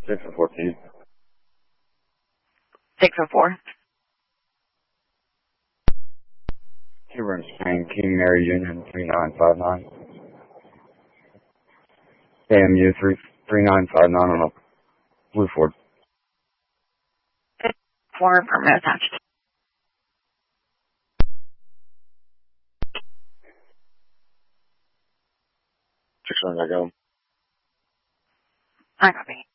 6 and 14. 6 and 4. Hebron Spring, King Mary Union 3959. AMU 3959 on a Blue Ford. 4 permit attached. 6 on, I go. I copy.